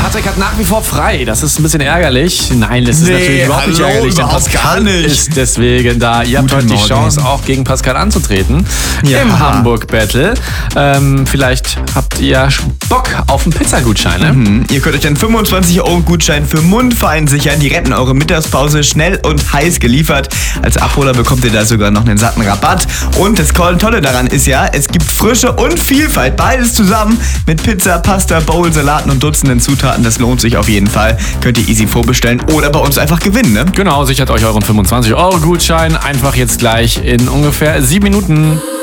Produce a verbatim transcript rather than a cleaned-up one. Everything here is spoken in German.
Patrick hat nach wie vor frei. Das ist ein bisschen ärgerlich. Nein, das ist Nee, natürlich überhaupt nicht hallo, ärgerlich, denn überhaupt Pascal gar nicht. ist deswegen da. Ihr habt heute die Morgen. Chance, auch gegen Pascal anzutreten Ja. im Hamburg-Battle. Ähm, vielleicht habt ihr Bock auf einen Pizzagutschein, ne? Mhm. Ihr könnt euch einen fünfundzwanzig Euro Gutschein für Mundfein sichern. Die retten eure Mittagspause schnell und heiß geliefert. Als Abholer bekommt ihr da sogar noch einen satten Rabatt. Und das Tolle daran ist ja, es gibt Frische und Vielfalt. Beides zusammen mit Pizza, Pasta, Bowl, Salaten und Dutzenden Zutaten. Das lohnt sich auf jeden Fall. Könnt ihr easy vorbestellen oder bei uns einfach gewinnen, ne? Genau, sichert euch euren fünfundzwanzig Euro Gutschein. Einfach jetzt gleich in ungefähr sieben Minuten.